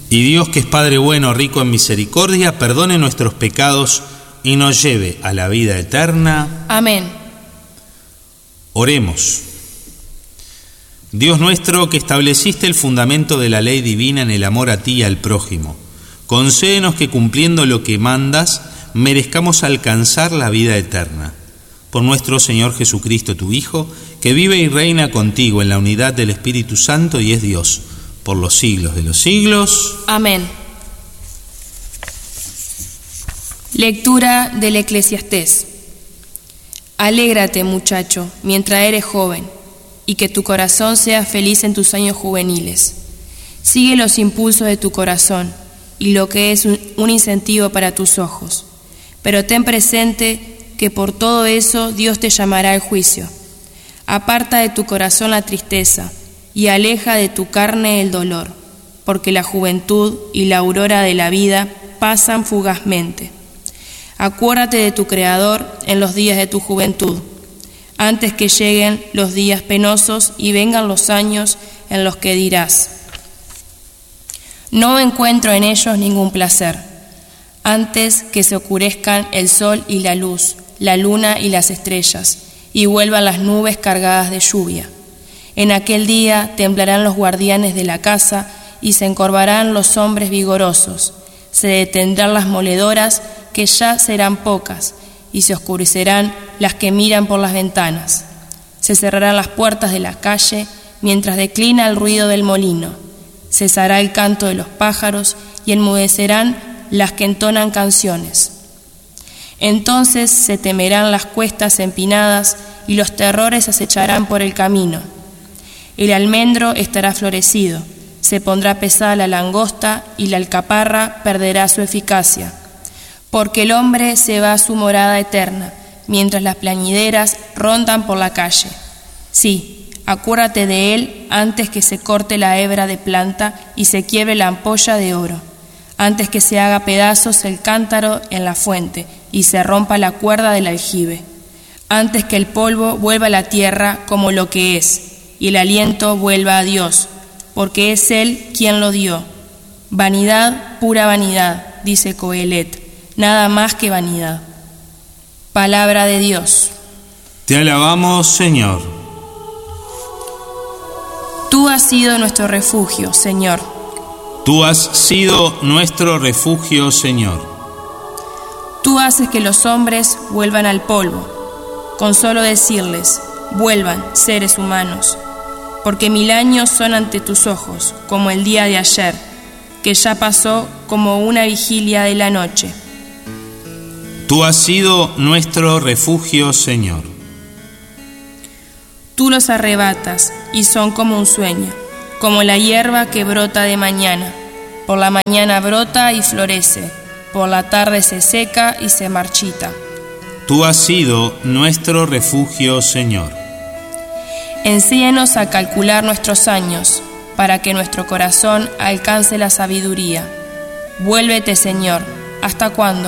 Y Dios, que es Padre bueno, rico en misericordia, perdone nuestros pecados y nos lleve a la vida eterna. Amén. Oremos. Dios nuestro, que estableciste el fundamento de la ley divina en el amor a ti y al prójimo, concédenos que, cumpliendo lo que mandas, merezcamos alcanzar la vida eterna. Por nuestro Señor Jesucristo, tu Hijo, que vive y reina contigo en la unidad del Espíritu Santo y es Dios, por los siglos de los siglos. Amén. Lectura del Eclesiastés. Alégrate, muchacho, mientras eres joven, y que tu corazón sea feliz en tus años juveniles. Sigue los impulsos de tu corazón y lo que es un incentivo para tus ojos. Pero ten presente que por todo eso Dios te llamará al juicio. Aparta de tu corazón la tristeza y aleja de tu carne el dolor, porque la juventud y la aurora de la vida pasan fugazmente. Acuérdate de tu Creador en los días de tu juventud, antes que lleguen los días penosos y vengan los años en los que dirás: no encuentro en ellos ningún placer, antes que se oscurezcan el sol y la luz, la luna y las estrellas, y vuelvan las nubes cargadas de lluvia. En aquel día temblarán los guardianes de la casa y se encorvarán los hombres vigorosos. Se detendrán las moledoras, que ya serán pocas, y se oscurecerán las que miran por las ventanas. Se cerrarán las puertas de la calle mientras declina el ruido del molino. Cesará el canto de los pájaros y enmudecerán las que entonan canciones. Entonces se temerán las cuestas empinadas y los terrores acecharán por el camino. El almendro estará florecido, se pondrá pesada la langosta y la alcaparra perderá su eficacia. Porque el hombre se va a su morada eterna, mientras las plañideras rondan por la calle. Sí, acuérdate de él antes que se corte la hebra de planta y se quiebre la ampolla de oro, antes que se haga pedazos el cántaro en la fuente y se rompa la cuerda del aljibe, antes que el polvo vuelva a la tierra como lo que es, y el aliento vuelva a Dios, porque es Él quien lo dio. Vanidad, pura vanidad, dice Coelet, nada más que vanidad. Palabra de Dios. Te alabamos, Señor. Tú has sido nuestro refugio, Señor. Tú has sido nuestro refugio, Señor. Tú haces que los hombres vuelvan al polvo, con solo decirles: vuelvan, seres humanos, porque 1000 años son ante tus ojos, como el día de ayer, que ya pasó como una vigilia de la noche. Tú has sido nuestro refugio, Señor. Tú los arrebatas y son como un sueño, como la hierba que brota de mañana. Por la mañana brota y florece, por la tarde se seca y se marchita. Tú has sido nuestro refugio, Señor. Enséñanos a calcular nuestros años, para que nuestro corazón alcance la sabiduría. Vuélvete, Señor, ¿hasta cuándo?